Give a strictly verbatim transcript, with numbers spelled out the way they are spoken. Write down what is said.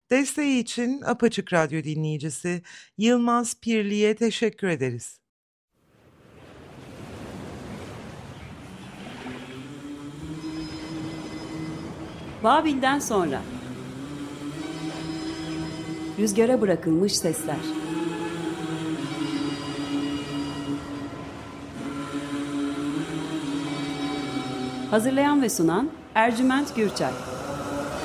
Desteği için Apaçık Radyo dinleyicisi Yılmaz Pirli'ye teşekkür ederiz. Babil'den sonra. Rüzgara bırakılmış sesler. Hazırlayan ve sunan Ercüment Gürçay.